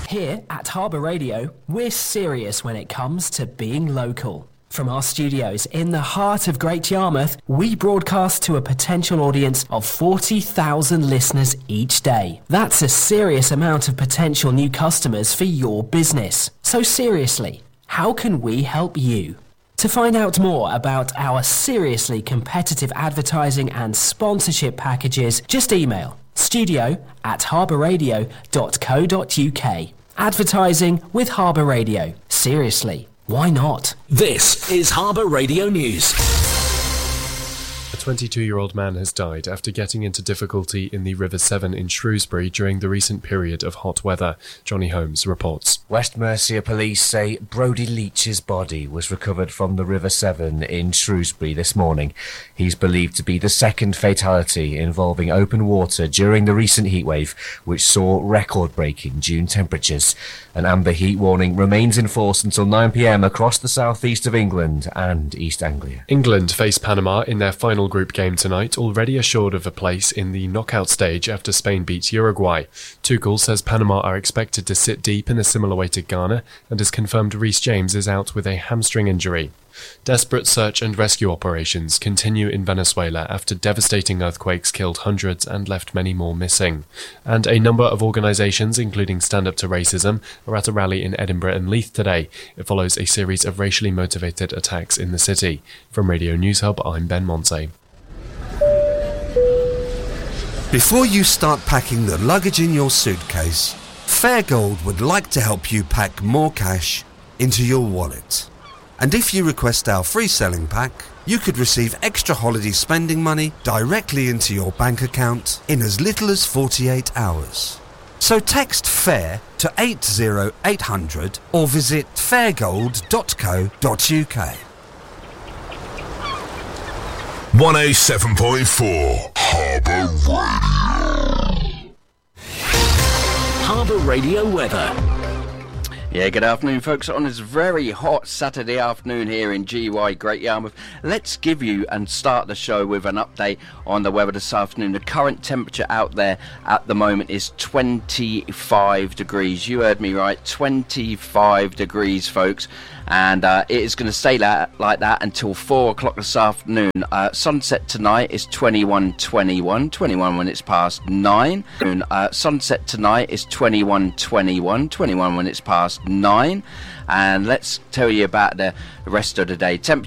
Here at Harbour Radio, we're serious when it comes to being local. From our studios in the heart of Great Yarmouth, we broadcast to a potential audience of 40,000 listeners each day. That's a serious amount of potential new customers for your business. So seriously, how can we help you? To find out more about our seriously competitive advertising and sponsorship packages, just email studio@harbourradio.co.uk. Advertising with Harbour Radio. Seriously, why not? This is Harbour Radio News. A 22-year-old man has died after getting into difficulty in the River Severn in Shrewsbury during the recent period of hot weather. Johnny Holmes reports. West Mercia police say Brodie Leach's body was recovered from the River Severn in Shrewsbury this morning. He's believed to be the second fatality involving open water during the recent heatwave, which saw record-breaking June temperatures. An amber heat warning remains in force until 9 p.m. across the southeast of England and East Anglia. England face Panama in their final group game tonight, already assured of a place in the knockout stage after Spain beat Uruguay. Tuchel says Panama are expected to sit deep in a similar way to Ghana and has confirmed Reece James is out with a hamstring injury. Desperate search and rescue operations continue in Venezuela after devastating earthquakes killed hundreds and left many more missing. And a number of organisations, including Stand Up to Racism, are at a rally in Edinburgh and Leith today. It follows a series of racially motivated attacks in the city. From Radio News Hub, I'm Ben Monte. Before you start packing the luggage in your suitcase, Fairgold would like to help you pack more cash into your wallet. And if you request our free selling pack, you could receive extra holiday spending money directly into your bank account in as little as 48 hours. So text FAIR to 80800 or visit fairgold.co.uk. 107.4 Harbour Radio. Harbour Radio weather. Yeah, good afternoon, folks. On this very hot Saturday afternoon here in GY Great Yarmouth, let's give you and start the show with an update on the weather this afternoon. The current temperature out there at the moment is 25 degrees. You heard me right, 25 degrees, folks. And it is going to stay like that until 4 o'clock this afternoon. Sunset tonight is 21 when it's past 9. Sunset tonight is 21 when it's past 9. And let's tell you about the rest of the day. Temperature